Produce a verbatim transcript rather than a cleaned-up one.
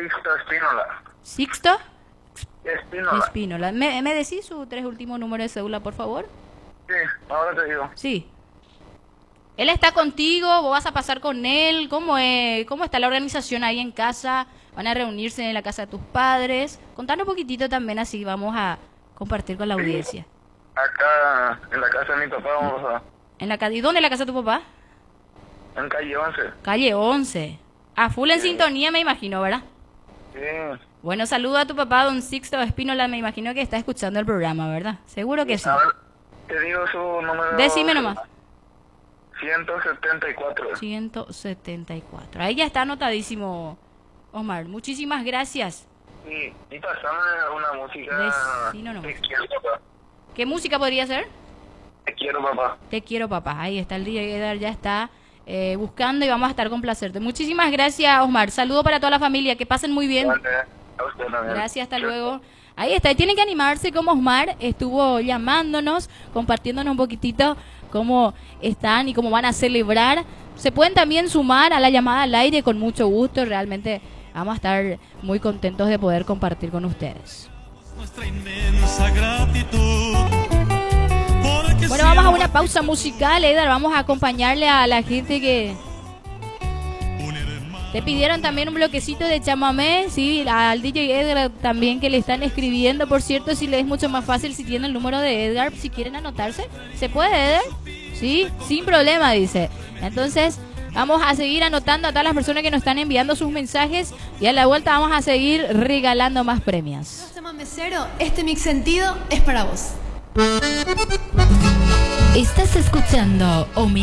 Sixto Espínola. ¿Sixto? Espínola. Espínola. ¿Me, ¿Me decís sus tres últimos números de cédula, por favor? Sí, ahora te digo. Sí. ¿Él está contigo? ¿Vos vas a pasar con él? ¿Cómo es, cómo está la organización ahí en casa? ¿Van a reunirse en la casa de tus padres? Contanos un poquitito también, así vamos a compartir con la audiencia. Acá, en la casa de mi papá, vamos a... ¿En la ca- ¿Y dónde es la casa de tu papá? En calle once. Calle once. A full en Sí. sintonía, me imagino, ¿verdad? Sí. Bueno, saludo a tu papá, don Sixto Espínola. Me imagino que está escuchando el programa, ¿verdad? Seguro que sí. A ver, te digo su número... Decime nomás. ciento setenta y cuatro. ciento setenta y cuatro. Ahí ya está anotadísimo, Omar. Muchísimas gracias. Y, y pasame una música... Vecino nomás. Te quiero, papá. ¿Qué música podría ser? Te quiero, papá. Te quiero, papá. Ahí está el D J Edgar, ya está eh, buscando y vamos a estar complacerte. Muchísimas gracias, Osmar. Saludo para toda la familia. Que pasen muy bien. Vale, a usted también. Gracias, hasta luego. Ahí está, y tienen que animarse como Osmar estuvo llamándonos, compartiéndonos un poquitito cómo están y cómo van a celebrar. Se pueden también sumar a la llamada al aire con mucho gusto. Realmente vamos a estar muy contentos de poder compartir con ustedes. Nuestra inmensa gratitud. Bueno, vamos a una pausa musical, Edgar. Vamos a acompañarle a la gente que te pidieron también un bloquecito de chamamé. Sí, al D J Edgar también, que le están escribiendo. Por cierto, si le es mucho más fácil si tiene el número de Edgar, si quieren anotarse. ¿Se puede, Edgar? Sí, sin problema, dice. Entonces, vamos a seguir anotando a todas las personas que nos están enviando sus mensajes. Y a la vuelta vamos a seguir regalando más premios. Chamamé Cero, este mix sentido es para vos. Estás escuchando Omi